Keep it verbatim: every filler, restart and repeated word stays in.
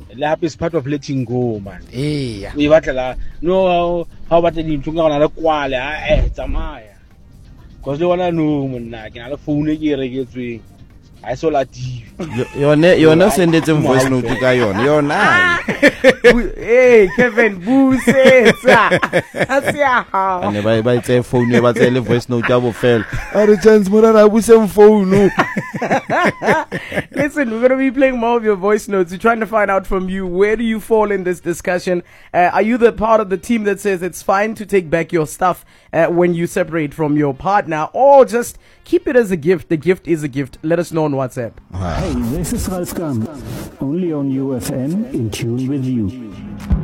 le hape is part of letting go, man. Yeah. We batla no how about the ntlo ga na le kwale eh tsamaya. Because they wanna know monna ke na le phone e ke reketsweng. I saw la T V. Yona yona sendetse voice note ka yona. Yona. Hey Kevin busetsa. Asiya ha. Ane ba ba itse phone e ba tsele voice note ya bo fela. Are chance mona na buse phone. Listen, we're going to be playing more of your voice notes. We're trying to find out from you, where do you fall in this discussion? Uh, are you the part of the team that says it's fine to take back your stuff uh, when you separate from your partner, or just keep it as a gift? The gift is a gift. Let us know on WhatsApp. Hey, this is Ralf Kam, only on U F M, in tune with you.